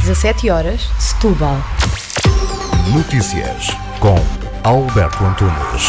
17h, Setúbal. Notícias com Alberto Antunes.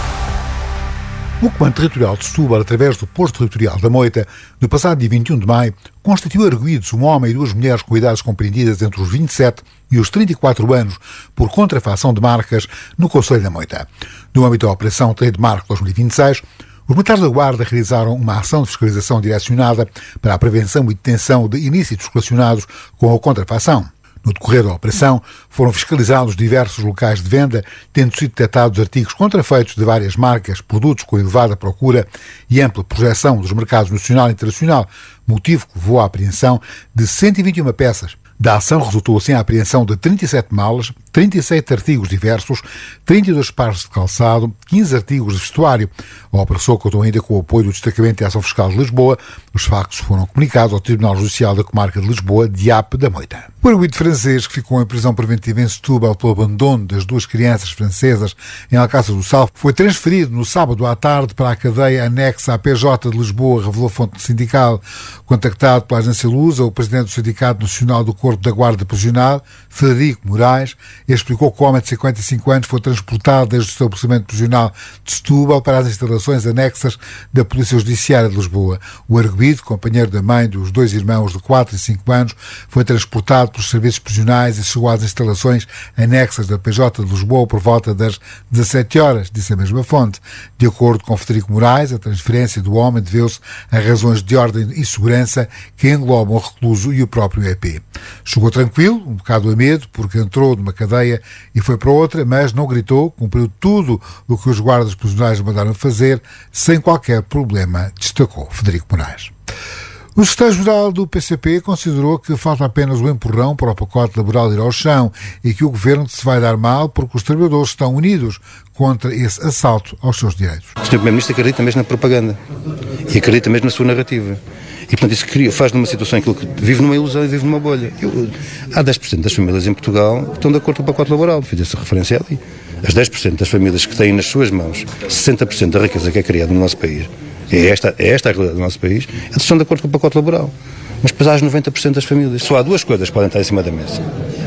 O Comando Territorial de Setúbal, através do Posto Territorial da Moita, no passado dia 21 de maio, constituiu arguidos um homem e duas mulheres com idades compreendidas entre os 27 e os 34 anos por contrafação de marcas no Concelho da Moita. No âmbito da Operação Trademark 2026, os militares da Guarda realizaram uma ação de fiscalização direcionada para a prevenção e detenção de ilícitos relacionados com a contrafação. No decorrer da operação, foram fiscalizados diversos locais de venda, tendo sido detectados artigos contrafeitos de várias marcas, produtos com elevada procura e ampla projeção dos mercados nacional e internacional, motivo que levou à apreensão de 121 peças. Da ação resultou assim a apreensão de 37 malas, 37 artigos diversos, 32 pares de calçado, 15 artigos de vestuário. A operação contou ainda com o apoio do Destacamento de Ação Fiscal de Lisboa. Os factos foram comunicados ao Tribunal Judicial da Comarca de Lisboa, DIAP da Moita. O arguido francês, que ficou em prisão preventiva em Setúbal pelo abandono das duas crianças francesas em Alcácer do Sal, foi transferido no sábado à tarde para a cadeia anexa à PJ de Lisboa, revelou a fonte sindical. Contactado pela agência Lusa, o presidente do Sindicato Nacional do Corpo da Guarda Prisional, Frederico Moraes, explicou que o homem de 55 anos foi transportado desde o estabelecimento prisional de Setúbal para as instalações anexas da Polícia Judiciária de Lisboa. O arguido, companheiro da mãe dos dois irmãos de 4 e 5 anos, foi transportado pelos serviços prisionais e chegou às instalações anexas da PJ de Lisboa por volta das 17 horas, disse a mesma fonte. De acordo com Frederico Moraes, a transferência do homem deveu-se a razões de ordem e segurança que englobam o recluso e o próprio EP. Chegou tranquilo, um bocado a medo, porque entrou numa cadeia e foi para outra, mas não gritou, cumpriu tudo o que os guardas prisionais mandaram fazer, sem qualquer problema, destacou Frederico Moraes. O secretário-geral do PCP considerou que falta apenas um empurrão para o pacote laboral ir ao chão e que o governo se vai dar mal porque os trabalhadores estão unidos contra esse assalto aos seus direitos. O Sr. Primeiro-Ministro acredita mesmo na propaganda e acredita mesmo na sua narrativa. E, portanto, isso faz numa situação aquilo que vive numa ilusão e vive numa bolha. Há 10% das famílias em Portugal que estão de acordo com o pacote laboral, fiz essa referência ali. As 10% das famílias que têm nas suas mãos 60% da riqueza que é criada no nosso país, é esta a realidade do nosso país, eles estão de acordo com o pacote laboral. Mas depois há as 90% das famílias. Só há duas coisas que podem estar em cima da mesa.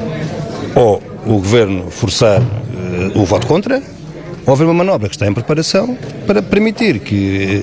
Ou o governo forçar o voto contra, ou haver uma manobra que está em preparação para permitir que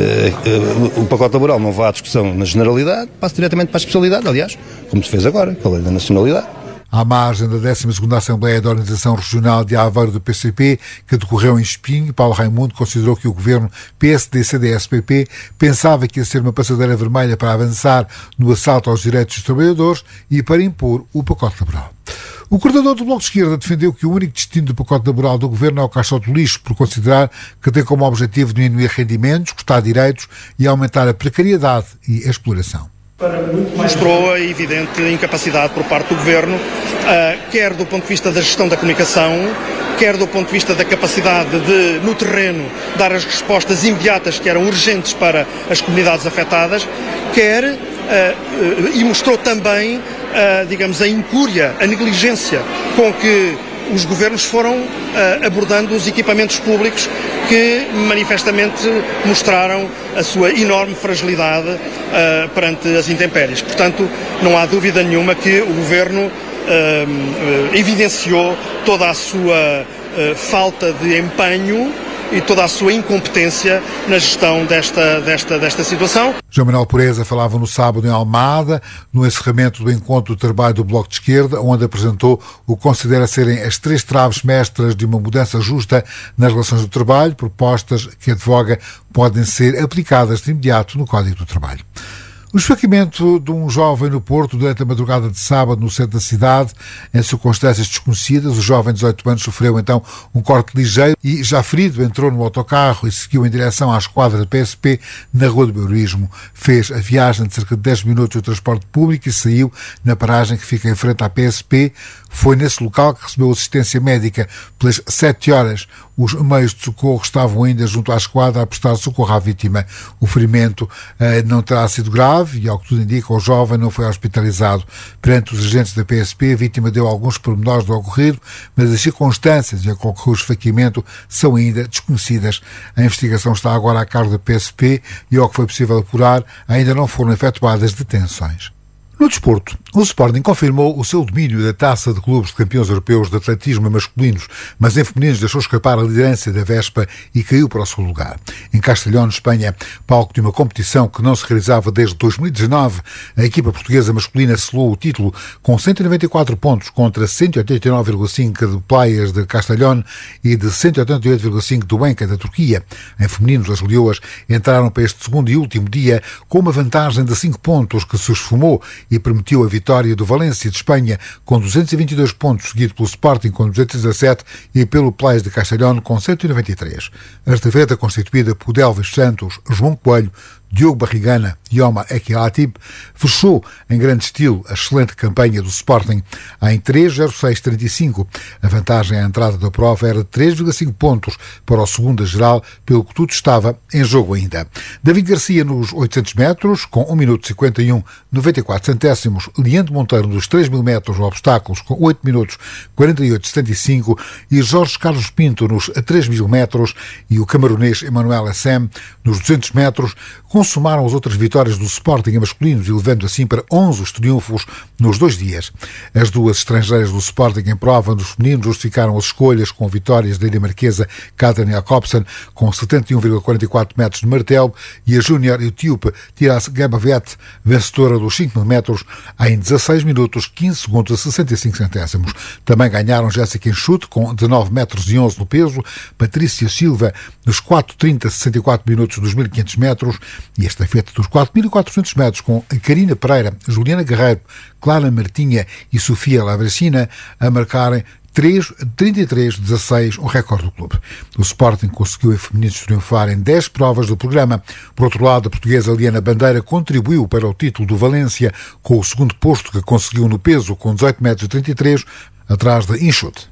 o pacote laboral não vá à discussão na generalidade, passe diretamente para a especialidade, aliás, como se fez agora, com a lei da nacionalidade. À margem da 12ª Assembleia da Organização Regional de Aveiro do PCP, que decorreu em Espinho, Paulo Raimundo considerou que o governo PSD-CDS-PP pensava que ia ser uma passadeira vermelha para avançar no assalto aos direitos dos trabalhadores e para impor o pacote laboral. O coordenador do Bloco de Esquerda defendeu que o único destino do pacote laboral do governo é o caixote do lixo, por considerar que tem como objetivo diminuir rendimentos, cortar direitos e aumentar a precariedade e a exploração. Mostrou a evidente incapacidade por parte do Governo, quer do ponto de vista da gestão da comunicação, quer do ponto de vista da capacidade de, no terreno, dar as respostas imediatas que eram urgentes para as comunidades afetadas, quer, e mostrou também, digamos, a incúria, a negligência com que os governos foram abordando os equipamentos públicos que manifestamente mostraram a sua enorme fragilidade perante as intempéries. Portanto, não há dúvida nenhuma que o governo evidenciou toda a sua falta de empenho e toda a sua incompetência na gestão desta situação. João Manuel Pureza falava no sábado em Almada, no encerramento do encontro do trabalho do Bloco de Esquerda, onde apresentou o que considera serem as 3 traves mestras de uma mudança justa nas relações do trabalho, propostas que advoga podem ser aplicadas de imediato no Código do Trabalho. O esfaqueamento de um jovem no Porto durante a madrugada de sábado no centro da cidade, em circunstâncias desconhecidas, o jovem de 18 anos sofreu então um corte ligeiro e, já ferido, entrou no autocarro e seguiu em direção à esquadra da PSP na Rua do Heroísmo. Fez a viagem de cerca de 10 minutos do transporte público e saiu na paragem que fica em frente à PSP. Foi nesse local que recebeu assistência médica. Pelas 7 horas, os meios de socorro estavam ainda junto à esquadra a prestar socorro à vítima. O ferimento não terá sido grave e, ao que tudo indica, o jovem não foi hospitalizado. Perante os agentes da PSP, a vítima deu alguns pormenores do ocorrido, mas as circunstâncias em que ocorreu o esfaqueamento são ainda desconhecidas. A investigação está agora a cargo da PSP e, ao que foi possível apurar, ainda não foram efetuadas detenções. No desporto, O Sporting confirmou o seu domínio da Taça de Clubes de Campeões Europeus de Atletismo masculinos, mas em femininos deixou escapar a liderança da Vespa e caiu para o seu lugar. Em Castellón, Espanha, palco de uma competição que não se realizava desde 2019, a equipa portuguesa masculina selou o título com 194 pontos contra 189,5 de Playas de Castellón e de 188,5 do Enca da Turquia. Em femininos, as leoas entraram para este segundo e último dia com uma vantagem de 5 pontos que se esfumou e permitiu a vitória do Valência de Espanha com 222 pontos, seguido pelo Sporting com 217 e pelo Playas de Castellón com 193. A estafeta constituída por Delvis Santos, João Coelho, Diogo Barrigana e Omar Ekiatib fechou em grande estilo a excelente campanha do Sporting em 3:06:35. A vantagem à entrada da prova era de 3,5 pontos para o segundo geral, pelo que tudo estava em jogo ainda. David Garcia nos 800 metros, com 1 minuto 51,94 centésimos. Leandro Monteiro nos 3.000 metros obstáculos, com 8 minutos 48,75. E Jorge Carlos Pinto nos 3.000 metros e o camaronês Emmanuel Assem nos 200 metros, consumaram as outras vitórias do Sporting em masculinos e levando assim para 11 os triunfos nos 2 dias. As duas estrangeiras do Sporting em prova dos femininos justificaram as escolhas com vitórias da dinamarquesa Katrin Jacobsen com 71,44 metros de martelo e a júnior etíope Tiras Gebavet, vencedora dos 5.000 metros, em 16 minutos 15 segundos e 65 centésimos. Também ganharam Jéssica Enxute com 19 metros e 11 no peso, Patrícia Silva nos 4:30:64 minutos dos 1.500 metros e a estafeta dos 4.400 metros com a Karina Pereira, Juliana Guerreiro, Clara Martinha e Sofia Lavracina a marcarem 3:33:16, o recorde do clube. O Sporting conseguiu em femininos triunfar em 10 provas do programa. Por outro lado, a portuguesa Liana Bandeira contribuiu para o título do Valência com o segundo posto que conseguiu no peso com 18,33 metros, atrás de Enxute.